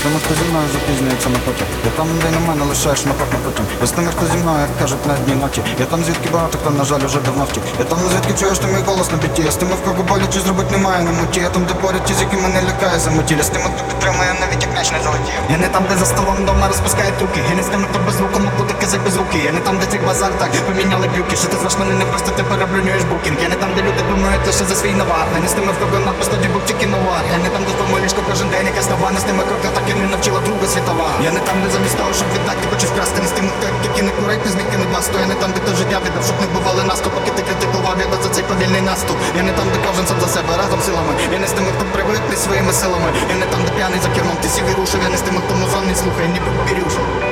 тими, хто зі мною запізнюється на потяг. Я там, де на мене лишаєш шматок на потім. Я з тими, хто зі мною, як кажуть, на дні ночі. Я там, звідки багато хто, на жаль, уже давно втік. Я там, звідки чуєш ти мій голос на біті. Я з тими, в кого боляче зробить немає на муті. Я там, де поряд ті, з якими не лякає замотіль. Я з тими, хто підтримує, навіть як м'яч не залетів. Я не там, де за столом вдома розпускають руки. Я не з тими, хто без звуку мабути казать без руки. Я не там, де цих базар так поміняли брюки. Що ти зваш мене не просто ти перебронюєш букінг. Я не там, де люди думають лише за свій навар. Я не з тими, в кого надпис тоді був тільки новар. Я не там, де в тому ліжку кожен день якась нова. Не з тими кроки так і не навчила Друга світова. Я не там, де замість того, щоб віддати, ти хочеш вкрасти. Не з тими, хто які не курить, не зміг не власто. Я не там, де то життя віддав, щоб не бували наступ. Поки ти критикував, я за цей повільний наступ. Я не там, де кожен сам за себе разом силами. Я не з тими, хто привикне своїми силами. Я не там, де п'яний за кермом, ти сів і рушив. Я не з тими, хто музон не слухає, ні попірюшив.